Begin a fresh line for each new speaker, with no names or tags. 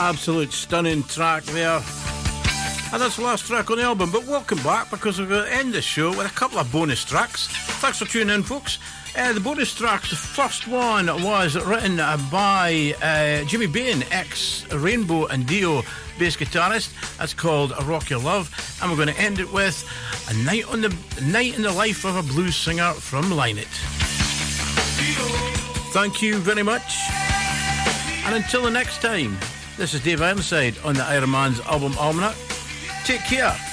Absolute stunning track there. And that's the last track on the album, but welcome back, because we're going to end this show with a couple of bonus tracks. Thanks for tuning in, folks. The bonus tracks, the first one was written by Jimmy Bain, ex-Rainbow and Dio bass guitarist. That's called Rock Your Love. And we're going to end it with A Night in the Life of a Blues Singer from Line It. Thank you very much. And until the next time, this is Dave Ironside on the Iron Man's Album Almanac. Take care.